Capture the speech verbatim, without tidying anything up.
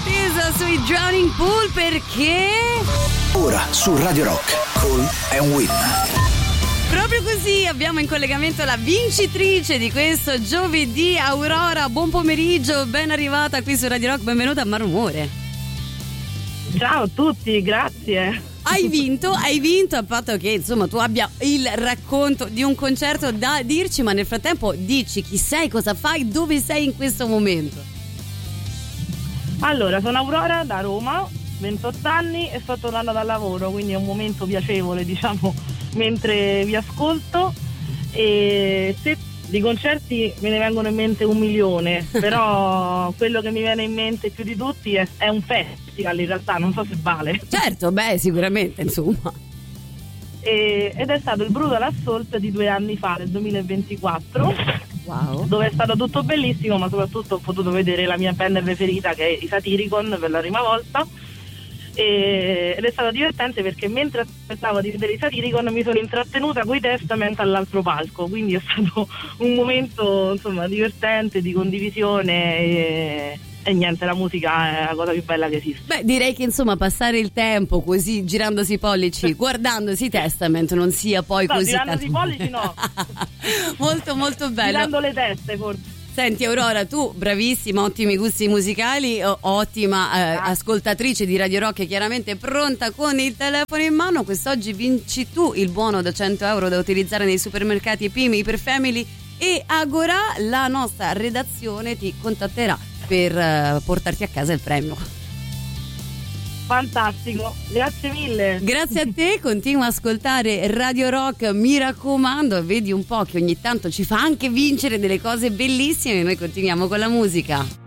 attesa sui Drowning Pool perché ora su Radio Rock Call and Win. Proprio così abbiamo in collegamento la vincitrice di questo giovedì, Aurora. Buon pomeriggio, ben arrivata qui su Radio Rock, benvenuta a Malumore. Ciao a tutti, grazie. Hai vinto, hai vinto a patto che insomma tu abbia il racconto di un concerto da dirci, ma nel frattempo dici chi sei, cosa fai, dove sei in questo momento. Allora, sono Aurora da Roma, ventotto anni e sto tornando dal lavoro, quindi è un momento piacevole, diciamo, mentre vi ascolto. E se di concerti me ne vengono in mente un milione, però quello che mi viene in mente più di tutti è, è un festival, in realtà non so se vale. Certo, beh, sicuramente, insomma. E, ed è stato il Brutal Assault di due anni fa, nel duemilaventiquattro. Wow. Dove è stato tutto bellissimo, ma soprattutto ho potuto vedere la mia band preferita, che è i Satyricon, per la prima volta. E, ed è stato divertente perché mentre aspettavo di vedere i Satyricon mi sono intrattenuta coi Testament all'altro palco, quindi è stato un momento insomma divertente, di condivisione e, e niente, la musica è la cosa più bella che esiste. Beh, direi che insomma passare il tempo così girandosi i pollici, guardandosi i Testament non sia poi no, così girandosi tanto... i pollici no. Molto molto bello. Girando le teste forse. Senti Aurora, tu bravissima, ottimi gusti musicali, ottima eh, ascoltatrice di Radio Rock, chiaramente pronta con il telefono in mano. Quest'oggi vinci tu il buono da cento euro da utilizzare nei supermercati Pimi, Iperfamily e Agora. La nostra redazione ti contatterà per eh, portarti a casa il premio. Fantastico, grazie mille. Grazie a te, continua a ascoltare Radio Rock, mi raccomando, vedi un po' che ogni tanto ci fa anche vincere delle cose bellissime e noi continuiamo con la musica.